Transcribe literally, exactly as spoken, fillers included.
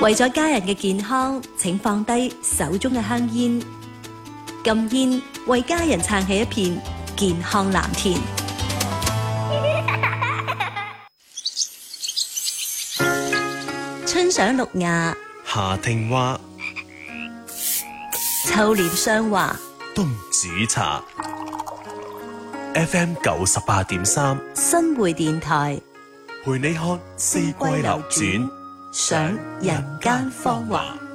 為咗家人嘅健康，請放低手中嘅香煙，禁煙，為家人撐起一片健康藍田。春賞綠芽， 夏聽花， 秋斂霜華， 冬煮茶。F M 九十八點三， 新會電台， 陪你看四季流轉， 賞人間芳華。